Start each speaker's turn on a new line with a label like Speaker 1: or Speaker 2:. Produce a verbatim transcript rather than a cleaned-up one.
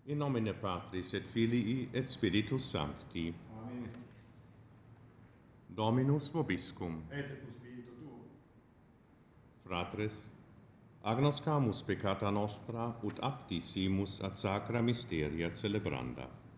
Speaker 1: In nomine Patris et Filii et Spiritus Sancti.
Speaker 2: Amen.
Speaker 1: Dominus vobiscum.
Speaker 2: Et cum spiritu tuo.
Speaker 1: Fratres, agnoscamus peccata nostra ut aptisimus ad sacra mysteria celebranda.